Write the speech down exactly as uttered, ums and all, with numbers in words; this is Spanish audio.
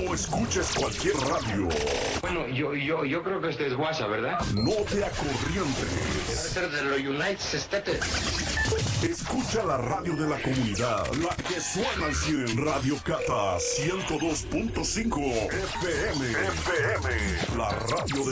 No escuches cualquier radio. Bueno, yo, yo, yo creo que este es WhatsApp, ¿verdad? No te acorrientes. Debe ser de los United States. Escucha la radio de la comunidad, la que suena al cien. Radio Cata ciento dos punto cinco F M. F M. La radio de